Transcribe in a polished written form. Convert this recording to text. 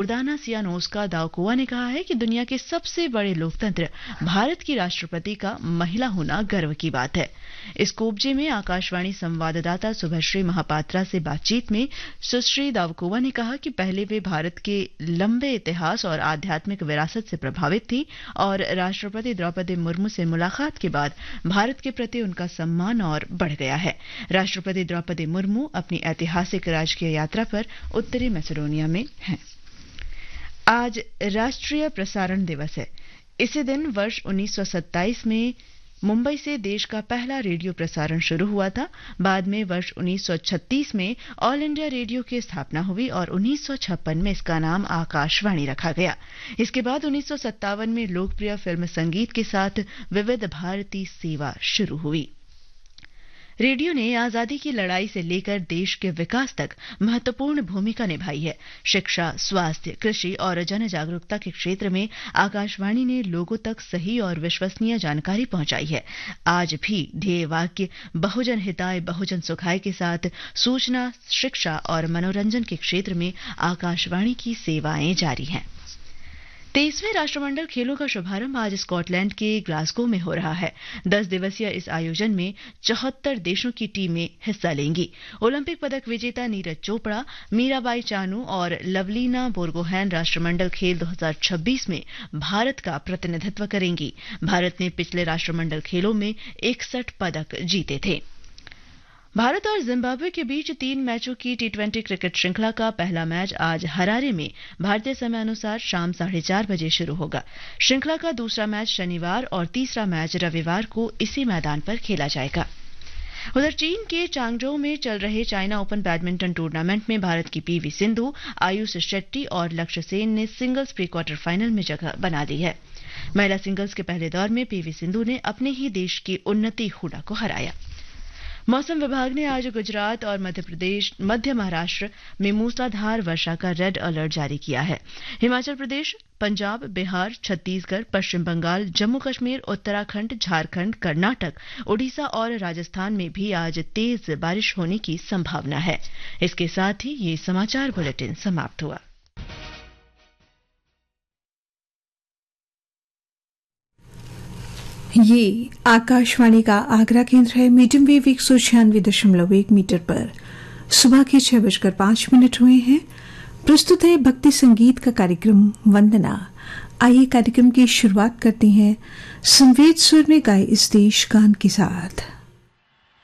जोर्दाना सियानोस्का दावकोवा ने कहा है कि दुनिया के सबसे बड़े लोकतंत्र भारत की राष्ट्रपति का महिला होना गर्व की बात है। इस कोपजे में आकाशवाणी संवाददाता सुभश्री महापात्रा से बातचीत में सुश्री दावकोवा ने कहा कि पहले वे भारत के लंबे इतिहास और आध्यात्मिक विरासत से प्रभावित थी और राष्ट्रपति द्रौपदी मुर्मू से मुलाकात के बाद भारत के प्रति उनका सम्मान और बढ़ गया है। राष्ट्रपति द्रौपदी मुर्मू अपनी ऐतिहासिक राजकीय यात्रा पर उत्तरी मैसेडोनिया में हैं। आज राष्ट्रीय प्रसारण दिवस है। इसी दिन वर्ष 1927 में मुंबई से देश का पहला रेडियो प्रसारण शुरू हुआ था। बाद में वर्ष 1936 में ऑल इंडिया रेडियो की स्थापना हुई और 1956 में इसका नाम आकाशवाणी रखा गया। इसके बाद 1957 में लोकप्रिय फिल्म संगीत के साथ विविध भारती सेवा शुरू हुई। रेडियो ने आजादी की लड़ाई से लेकर देश के विकास तक महत्वपूर्ण भूमिका निभाई है। शिक्षा, स्वास्थ्य, कृषि और जन जागरूकता के क्षेत्र में आकाशवाणी ने लोगों तक सही और विश्वसनीय जानकारी पहुंचाई है। आज भी ध्येय वाक्य बहुजन हिताय बहुजन सुखाय के साथ सूचना, शिक्षा और मनोरंजन के क्षेत्र में आकाशवाणी की सेवाएं जारी हैं। 23वें राष्ट्रमंडल खेलों का शुभारंभ आज स्कॉटलैंड के ग्लासगो में हो रहा है। 10 दिवसीय इस आयोजन में 74 देशों की टीमें हिस्सा लेंगी। ओलंपिक पदक विजेता नीरज चोपड़ा, मीराबाई चानू और लवलीना बोर्गोहैन राष्ट्रमंडल खेल 2026 में भारत का प्रतिनिधित्व करेंगी। भारत ने पिछले राष्ट्रमंडल खेलों में 61 पदक जीते थे। भारत और जिम्बाब्वे के बीच 3 मैचों की टी20 क्रिकेट श्रृंखला का पहला मैच आज हरारे में भारतीय समय अनुसार शाम 4:30 बजे शुरू होगा। श्रृंखला का दूसरा मैच शनिवार और तीसरा मैच रविवार को इसी मैदान पर खेला जाएगा। उधर चीन के चांगझोउ में चल रहे चाइना ओपन बैडमिंटन टूर्नामेंट में भारत की पीवी सिंधु, आयुष शेट्टी और लक्ष्य सेन ने सिंगल्स प्री क्वार्टर फाइनल में जगह बना ली है। महिला सिंगल्स के पहले दौर में पीवी सिंधु ने अपने ही देश की उन्नति हुडा को हराया। मौसम विभाग ने आज गुजरात और मध्य महाराष्ट्र में मूसलाधार वर्षा का रेड अलर्ट जारी किया है। हिमाचल प्रदेश, पंजाब, बिहार, छत्तीसगढ़, पश्चिम बंगाल, जम्मू कश्मीर, उत्तराखंड, झारखंड, कर्नाटक, उड़ीसा और राजस्थान में भी आज तेज बारिश होने की संभावना है। इसके साथ ही ये समाचार बुलेटिन समाप्त हुआ। ये आकाशवाणी का आगरा केंद्र है। मीडियम वेव 196.1 मीटर पर सुबह के 6:05 हुए हैं। प्रस्तुत है भक्ति संगीत का कार्यक्रम वंदना। आइए कार्यक्रम की शुरुआत करते हैं संवेद सुर में गाए इस देश गान के साथ।